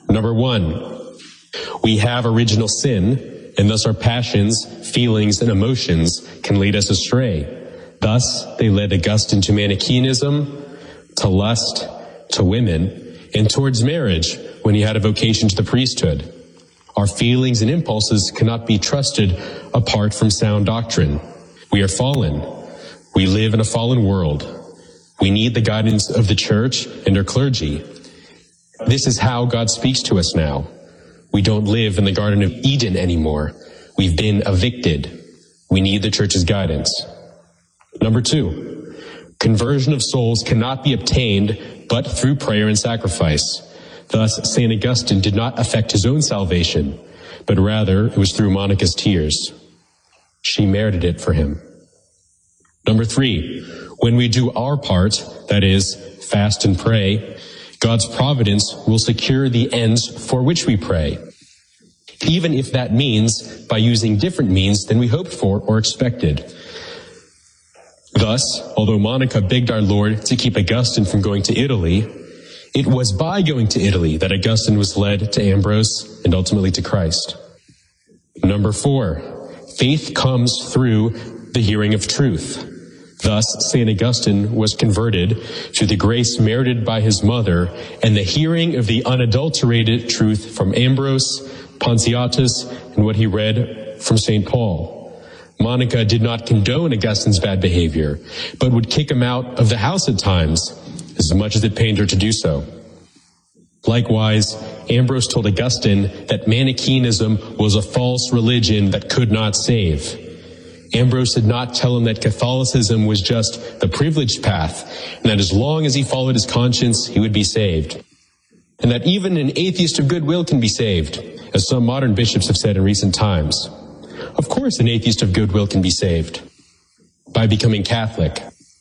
Number 1, we have original sin, and thus our passions, feelings, and emotions can lead us astray. Thus, they led Augustine to Manichaeism, to lust, to women, and towards marriage when he had a vocation to the priesthood. Our feelings and impulses cannot be trusted apart from sound doctrine. We are fallen. We live in a fallen world. We need the guidance of the church and our clergy. This is how God speaks to us now. We don't live in the Garden of Eden anymore. We've been evicted. We need the church's guidance. Number 2, conversion of souls cannot be obtained but through prayer and sacrifice. Thus, St. Augustine did not effect his own salvation, but rather it was through Monica's tears. She merited it for him. Number 3, when we do our part, that is, fast and pray, God's providence will secure the ends for which we pray, even if that means by using different means than we hoped for or expected. Thus, although Monica begged our Lord to keep Augustine from going to Italy, it was by going to Italy that Augustine was led to Ambrose and ultimately to Christ. Number 4, faith comes through the hearing of truth. Thus, St. Augustine was converted through the grace merited by his mother and the hearing of the unadulterated truth from Ambrose, Pontiatus, and what he read from St. Paul. Monica did not condone Augustine's bad behavior, but would kick him out of the house at times, as much as it pained her to do so. Likewise, Ambrose told Augustine that Manichaeism was a false religion that could not save. Ambrose did not tell him that Catholicism was just the privileged path, and that as long as he followed his conscience, he would be saved. And that even an atheist of goodwill can be saved, as some modern bishops have said in recent times. Of course, an atheist of goodwill can be saved by becoming Catholic.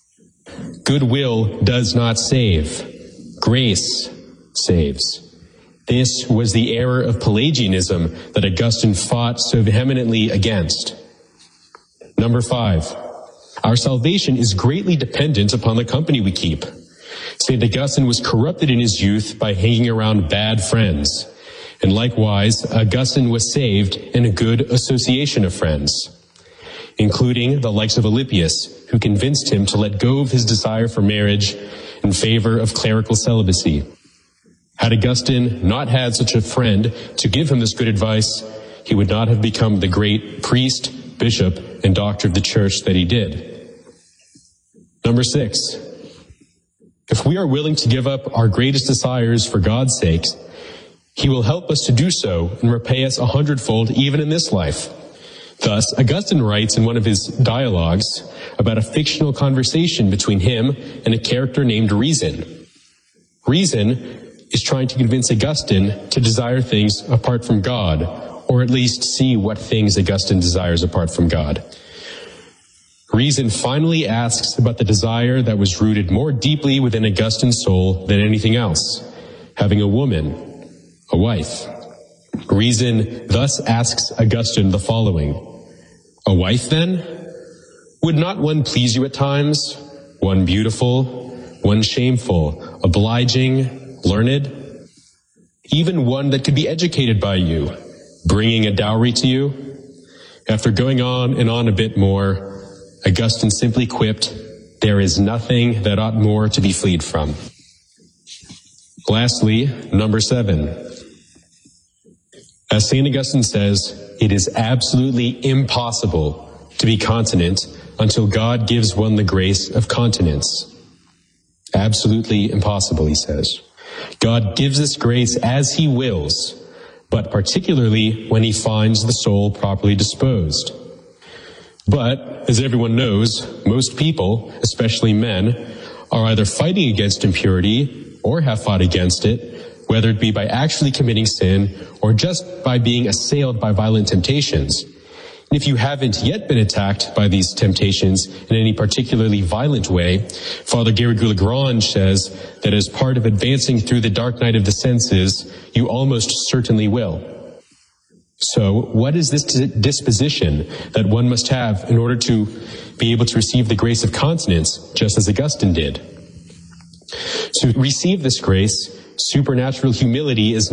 Goodwill does not save. Grace saves. This was the error of Pelagianism that Augustine fought so vehemently against. Number 5, our salvation is greatly dependent upon the company we keep. St. Augustine was corrupted in his youth by hanging around bad friends. And likewise, Augustine was saved in a good association of friends, including the likes of Alypius, who convinced him to let go of his desire for marriage in favor of clerical celibacy. Had Augustine not had such a friend to give him this good advice, he would not have become the great priest, bishop, and doctor of the church that he did. Number 6, if we are willing to give up our greatest desires for God's sake, he will help us to do so and repay us 100-fold even in this life. Thus, Augustine writes in one of his dialogues about a fictional conversation between him and a character named Reason. Reason is trying to convince Augustine to desire things apart from God, or at least see what things Augustine desires apart from God. Reason finally asks about the desire that was rooted more deeply within Augustine's soul than anything else, having a woman, a wife. Reason thus asks Augustine the following: a wife, then? Would not one please you at times? One beautiful, one shameful, obliging, learned? Even one that could be educated by you, bringing a dowry to you? After going on and on a bit more, Augustine simply quipped, "There is nothing that ought more to be fled from." Lastly, number 7. As St. Augustine says, it is absolutely impossible to be continent until God gives one the grace of continence. Absolutely impossible, he says. God gives this grace as he wills, but particularly when he finds the soul properly disposed. But, as everyone knows, most people, especially men, are either fighting against impurity or have fought against it, whether it be by actually committing sin or just by being assailed by violent temptations. And if you haven't yet been attacked by these temptations in any particularly violent way, Father Garrigou-Lagrange says that as part of advancing through the dark night of the senses, you almost certainly will. So, what is this disposition that one must have in order to be able to receive the grace of continence, just as Augustine did? To receive this grace, supernatural humility is